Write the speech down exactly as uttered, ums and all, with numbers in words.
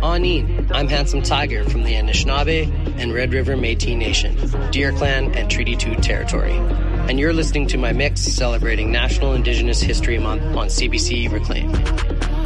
Aneen. I'm Handsome Tiger from the Anishinaabe and Red River Métis Nation, Deer Clan and Treaty two territory. And you're listening to my mix celebrating National Indigenous History Month on C B C Reclaim.